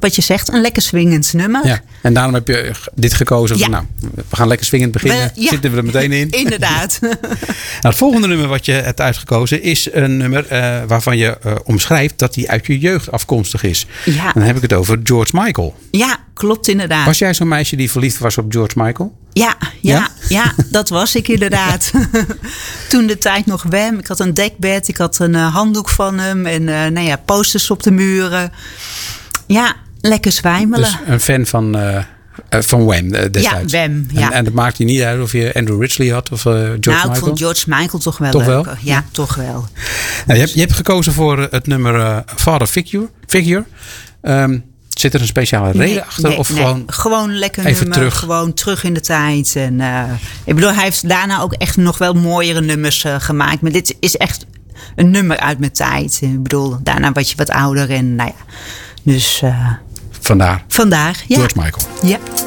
wat je zegt, een lekker swingend nummer. Ja. En daarom heb je dit gekozen. Ja. Nou, we gaan lekker swingend beginnen. Zitten we er meteen in. Inderdaad. Nou, het volgende nummer wat je hebt uitgekozen is een nummer waarvan je omschrijft dat die uit je jeugd afkomstig is. Ja. Dan heb ik het over George Michael. Ja, klopt inderdaad. Was jij zo'n meisje die verliefd was op George Michael? Ja, dat was ik inderdaad. Toen de tijd nog Wham. Ik had een dekbed, ik had een handdoek van hem en posters op de muren. Ja, lekker zwijmelen. Dus een fan van Wham destijds. Ja, Wham. Ja. En dat maakt je niet uit of je Andrew Ridgeley had of George Michael? Ik vond George Michael toch wel toch leuker. Wel? Ja, toch wel. Nou, je hebt gekozen voor het nummer Father Figure. Zit er een speciale reden achter? Nee, of gewoon lekker even nummer. terug? Gewoon terug in de tijd. En, ik bedoel, hij heeft daarna ook echt nog wel mooiere nummers gemaakt. Maar dit is echt een nummer uit mijn tijd. Ik bedoel, daarna was je wat ouder. En nou ja, dus... Vandaar. Vandaar, ja. George Michael. Ja.